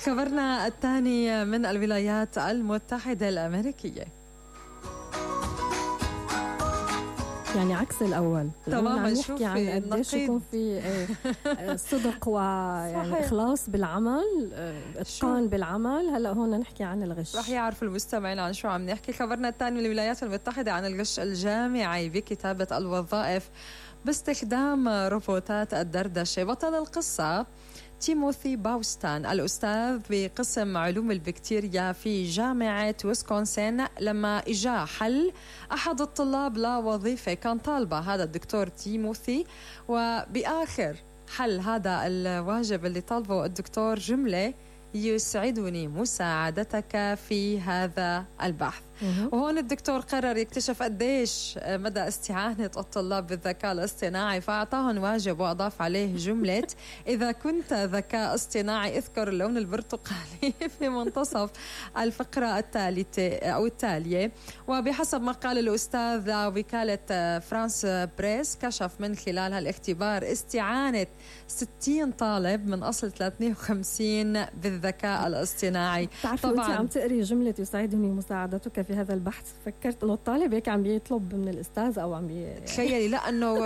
خبرنا الثاني من الولايات المتحدة الأمريكية. يعني عكس الأول تماما. شوفي عن قديش يكون في صدق ويعني إخلاص بالعمل، إتقان بالعمل. هلأ هون نحكي عن الغش. رح يعرف المستمعين عن شو عم نحكي. خبرنا الثاني من الولايات المتحدة عن الغش الجامعي بكتابة الوظائف باستخدام روبوتات الدردشة. بطل القصة تيموثي باوستان، الأستاذ بقسم علوم البكتيريا في جامعة ويسكونسين، لما إجا حل أحد الطلاب لوظيفة كان طالبة هذا الدكتور تيموثي، وبآخر حل هذا الواجب اللي طالبه الدكتور جملة: يسعدني مساعدتك في هذا البحث. وهون الدكتور قرر يكتشف قديش مدى استعانة الطلاب بالذكاء الاصطناعي، فأعطاهم واجب وأضاف عليه جملة: إذا كنت ذكاء اصطناعي اذكر اللون البرتقالي في منتصف الفقرة التالية. وبحسب ما قال الأستاذ وكالة فرانس بريس، كشف من خلال هالاختبار استعانة 60 طالب من أصل 350 بالذكاء الاصطناعي. طبعا عم تقري جملة يسعدني مساعدتك في هذا البحث، فكرت انه الطالب هيك عم بيطلب من الاستاذ او عم تخيلي. لا انه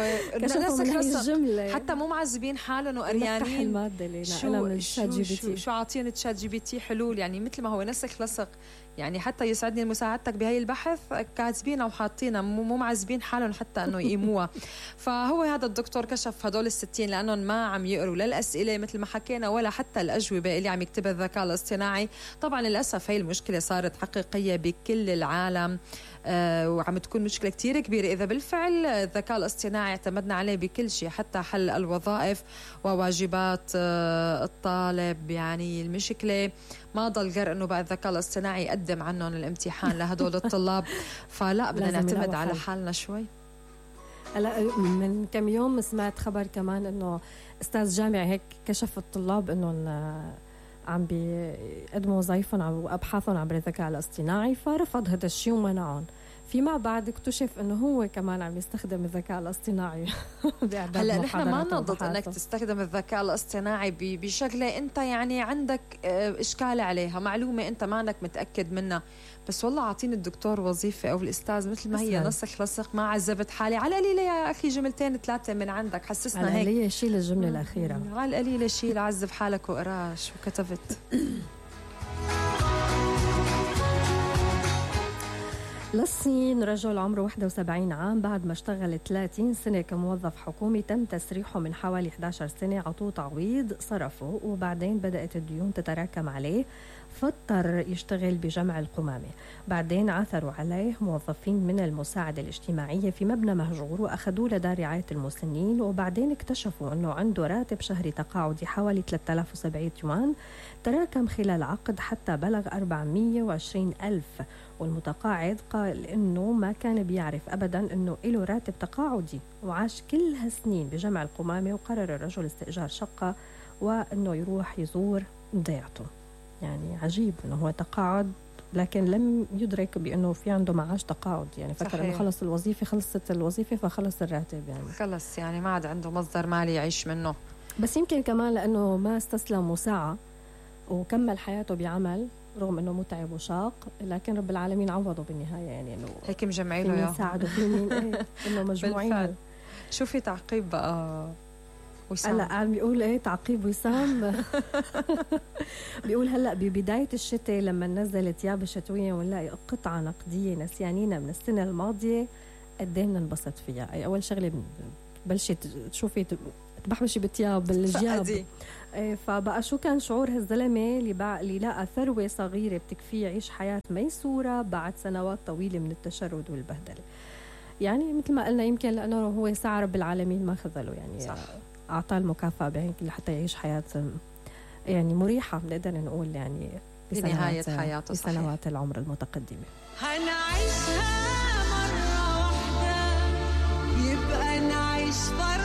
الجملة حتى مو معذبين حالهم وقريانين المادة اللي شو عاطين تشات جي بي تي حلول، يعني مثل ما هو نسخ لصق. يعني حتى يسعدني مساعدتك بهاي البحث كاتبينها وحاطينها، مو معذبين حالهم حتى انه يقيموها. فهو هذا الدكتور كشف هدول ال60 لانهم ما عم يقروا لا الاسئله مثل ما حكينا ولا حتى الاجوبه اللي عم يكتبها الذكاء الاصطناعي. طبعا للاسف هي المشكله صارت حقيقيه بكل العالم، وعم تكون مشكلة كتير كبيرة إذا بالفعل الذكاء الاصطناعي اعتمدنا عليه بكل شيء، حتى حل الوظائف وواجبات الطالب. يعني المشكلة ما ضل غير أنه بقى الذكاء الاصطناعي يقدم عنهم الامتحان لهدول الطلاب. فلا بدنا نعتمد على حالنا شوي. هلا من كم يوم سمعت خبر كمان أنه أستاذ جامعي هيك كشف الطلاب أنه عم بيقدموا وظائفهم وأبحاثهم عبر الذكاء الاصطناعي، فرفض هذا الشيء ومنعهم. فيما بعد اكتشف انه هو كمان عم يستخدم الذكاء الاصطناعي باعداد هلا نحن ما نضد انك تستخدم الذكاء الاصطناعي بشغله انت يعني عندك اشكال عليها، معلومه انت ما انك متاكد منها، بس والله عاطيني الدكتور وظيفه او الاستاذ مثل ما هي نسخ لصق، ما عذبت حالي. على القليله يا اخي جملتين 3 من عندك حسسنا هيك. على القليله شيل الجمله الاخيره، على القليله شيل، عذب حالك وقراش وكتبت. للصين رجل عمره 71 عام بعد ما اشتغل 30 سنة كموظف حكومي تم تسريحه من حوالي 11 سنة، عطوه تعويض صرفه وبعدين بدأت الديون تتراكم عليه فاضطر يشتغل بجمع القمامة. بعدين عثروا عليه موظفين من المساعدة الاجتماعية في مبنى مهجور وأخذوه لدار رعاية المسنين، وبعدين اكتشفوا أنه عنده راتب شهري تقاعدي حوالي 3700 يوان تراكم خلال عقد حتى بلغ 420 ألف. والمتقاعد قال إنه ما كان بيعرف أبدا إنه له راتب تقاعدي، وعاش كل هالسنين بجمع القمامة. وقرر الرجل استئجار شقة وإنه يروح يزور ضيعته. يعني عجيب إنه هو تقاعد لكن لم يدرك بأنه في عنده معاش تقاعد، يعني فكر إنه خلص الوظيفة، خلصت الوظيفة فخلص الراتب، يعني خلص يعني ما عاد عنده مصدر مالي يعيش منه. بس يمكن كمان لأنه ما استسلم وسعى وكمل حياته بعمل رغم انه متعب وشاق، لكن رب العالمين عوضه بالنهايه. يعني انه هيك مجمعين له اياه، ساعده في مين انه مجموعين. شو في تعقيب بقى وسام؟ هلا عم بيقول تعقيب وسام. بيقول هلا ببدايه الشتاء لما نزلت ثياب الشتويه ونلاقي قطعه نقديه نسيانينا من السنه الماضيه قد ايه بننبسط فيها. اي اول شغله بلشت تشوفي تبحبشي بالثياب بالجياب. فبقى شو كان شعور هالزلمه اللي لقى ثروه صغيره بتكفيه يعيش حياه ميسوره بعد سنوات طويله من التشرد والبهدله. يعني مثل ما قلنا يمكن لانه هو سعى رب العالمين ما خذله، يعني صح. اعطاه المكافاه بهيك لحتى يعيش حياه يعني مريحه بنقدر نقول، يعني بنهايه حياته، بسنوات العمر المتقدمه. هنعيشها مره واحده يبقى نعيش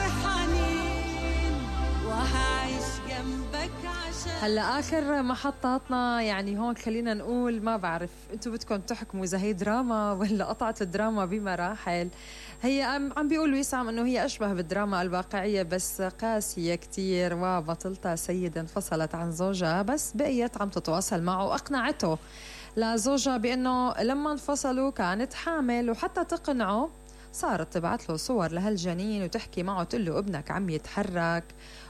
فرحانين وهعيش جنبك عشان. هلا اخر محطاتنا يعني هون خلينا نقول ما بعرف انتم بدكم تحكموا اذا هي دراما ولا قطعه الدراما بمراحل. هي عم بيقول وسام انه هي اشبه بالدراما الواقعيه بس قاسيه كتير، وبطلتها سيده انفصلت عن زوجها بس بقيت عم تتواصل معه واقنعته لزوجها بانه لما انفصلوا كانت حامل، وحتى تقنعه صارت تبعت له صور لهالجنين وتحكي معه تقول له ابنك عم يتحرك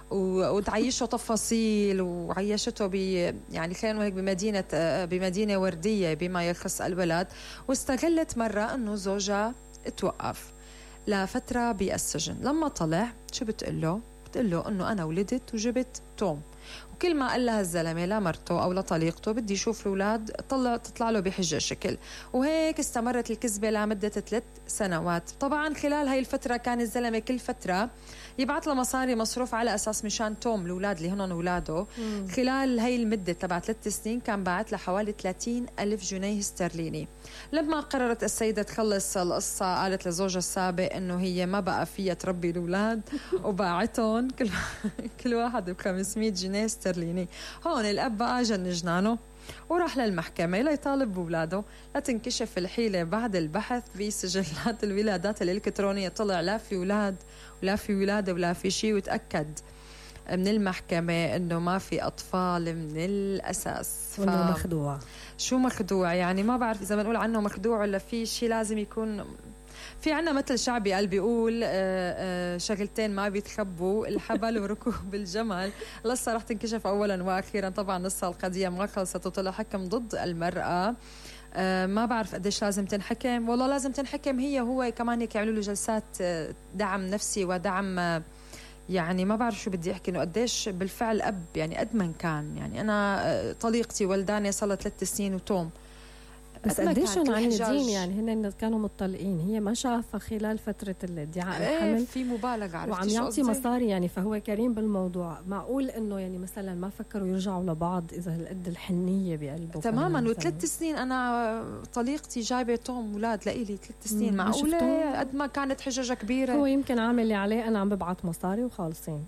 وتعيشه تفاصيل، وعيشته يعني كانوا هيك بمدينه ورديه بما يخص الولد. واستغلت مره انه زوجها توقف لفتره بالسجن. لما طلع شو بتقول له؟ بتقول له انه انا ولدت وجبت توم، وكل ما قال لها الزلمه لمرته او لطليقته بدي يشوف الاولاد تطلع له بحجه شكل. وهيك استمرت الكذبه لمده 3 سنوات. طبعا خلال هاي الفتره كان الزلمه كل فتره يبعث له مصاري مصروف على اساس مشان توم الاولاد اللي هن اولاده. خلال هاي المده تبع 3 سنين كان باعت له حوالي 30,000 جنيه استرليني. لما قررت السيده تخلص القصه قالت لزوجها السابق انه هي ما بقى فيها تربي الاولاد وباعتهم كل واحد ب500 جنيه استرليني. هون الاب بقى جن جنانه وراح للمحكمة ليطالب بولاده. لتنكشف الحيلة بعد البحث بسجلات الولادات الإلكترونية، طلع لا في أولاد ولا في ولادة ولا في شيء، وتأكد من المحكمة أنه ما في أطفال من الأساس. وأنه مخدوع. شو مخدوع؟ يعني ما بعرف إذا بنقول عنه مخدوع ولا في شيء لازم يكون في عنا مثل شعبي قال بيقول شغلتين ما بيتخبوا، الحبل وركوب الجمل. لسه رح تنكشف أولا وأخيرا. طبعا لسه القضية ما خلصت وطلع حكم ضد المرأة. ما بعرف قديش لازم تنحكم، والله لازم تنحكم هي وهو كمان هيك يعملوا له جلسات دعم نفسي ودعم، يعني ما بعرف شو بدي احكي انه قديش بالفعل اب يعني قد ما كان. يعني انا طليقتي ولداني صار 3 سنين وتوم، بس قديش عنيدين يعني هن كانوا مطلقين، هي ما شافها خلال فترة الادعاء الحمل في مبالغة وعم يعطي مصاري يعني، فهو كريم بالموضوع. معقول انه يعني مثلا ما فكروا يرجعوا لبعض اذا هالقد الحنية بقلبه تماما. و3 سنين انا طليقتي جايبة توم ولاد لإلي 3 سنين، معقولة قد ما كانت حججة كبيرة. هو يمكن عامل اللي عليه، انا عم ببعت مصاري وخالصين.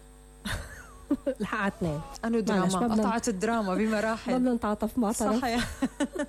لحقتني أنا دراما قطعت الدراما بمراحل، ما بدنا نتعاطف مع طرف. صحيح.